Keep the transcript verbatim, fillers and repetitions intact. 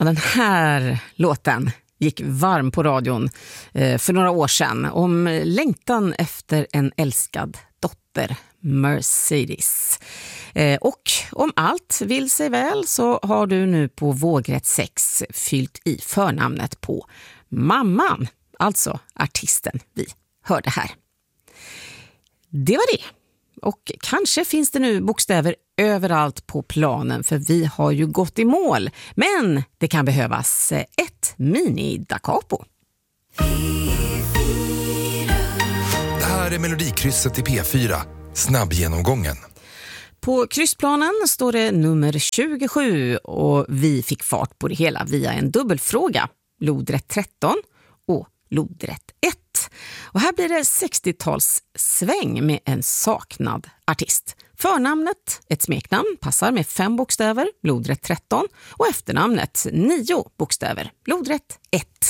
Ja, den här låten gick varm på radion eh, för några år sedan om längtan efter en älskad dotter, Mercedes. Eh, och om allt vill sig väl så har du nu på vågrätt sex fyllt i förnamnet på mamman, alltså artisten vi hörde här. Det var det. Och kanske finns det nu bokstäver överallt på planen för vi har ju gått i mål. Men det kan behövas ett mini-da capo. Det här är Melodikrysset i P fyra. Snabbgenomgången. På kryssplanen står det nummer tjugosju och vi fick fart på det hela via en dubbelfråga. Lodrätt tretton och lodrätt ett. Och här blir det sextiotalssväng med en saknad artist. Förnamnet, ett smeknamn, passar med fem bokstäver, lodrätt tretton. Och efternamnet, nio bokstäver, lodrätt ett.